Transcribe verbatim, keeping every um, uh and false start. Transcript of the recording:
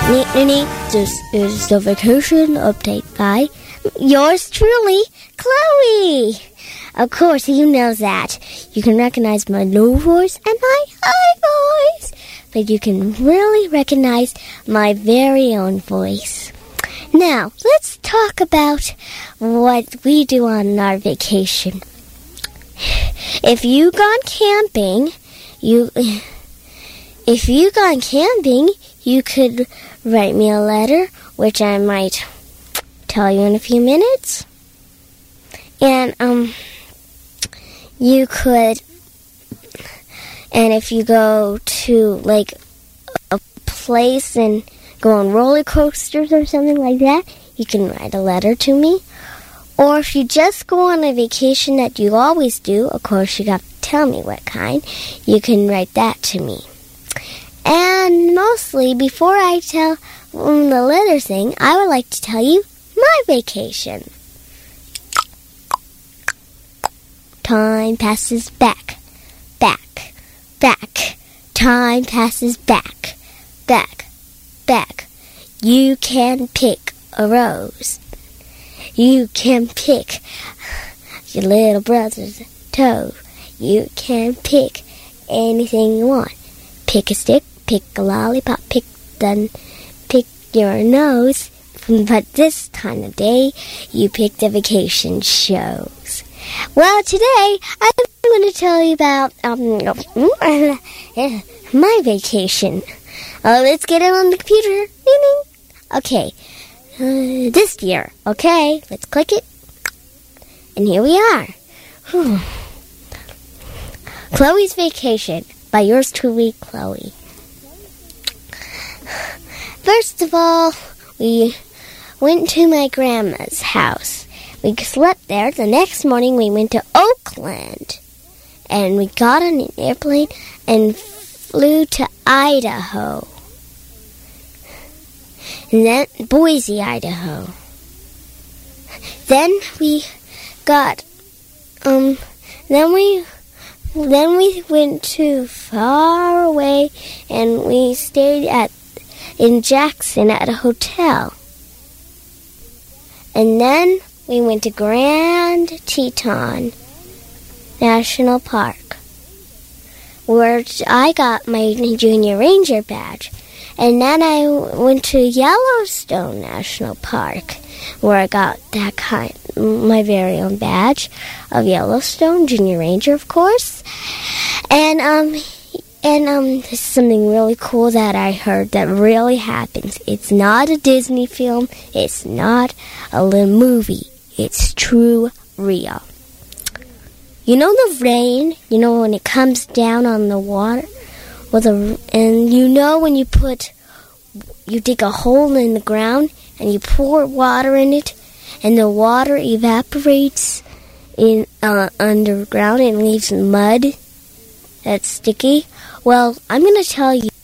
This is the vacation update by yours truly, Chloe. Of course, you know that. You can recognize my low voice and my high voice, but you can really recognize my very own voice. Now, let's talk about what we do on our vacation. If you gone camping, you if you gone camping, you could write me a letter, which I might tell you in a few minutes. And um you could and if you go to like a place and go on roller coasters or something like that, you can write a letter to me. Or if you just go on a vacation that you always do, of course you got to tell me what kind, you can write that to me. And mostly, before I tell um, the letter thing, I would like to tell you my vacation. Time passes back, back, back. Time passes back, back, back. You can pick a rose. You can pick your little brother's toe. You can pick anything you want. Pick a stick, pick a lollipop, pick the, pick your nose. But this time of day, you pick the vacation shows. Well, today I'm going to tell you about um my vacation. Uh, let's get it on the computer. Okay. Uh, this year. Okay, let's click it. And here we are. Whew. Chloe's Vacation by yours truly, Chloe. First of all, we went to my grandma's house. We slept there. The next morning, we went to Oakland. And we got on an airplane and flew to Idaho. And then Boise, Idaho. Then we got, um, then we, then we went to far away, and we stayed at, in Jackson at a hotel. And then we went to Grand Teton National Park, where I got my Junior Ranger badge. And then I went to Yellowstone National Park, where I got that kind, my very own badge of Yellowstone Junior Ranger, of course. And um, and um, this is something really cool that I heard that really happens. It's not a Disney film. It's not a little movie. It's true, real. You know the rain? You know when it comes down on the water? With a, and you know when you put, you dig a hole in the ground and you pour water in it, and the water evaporates in uh, underground and leaves mud that's sticky. Well, I'm going to tell you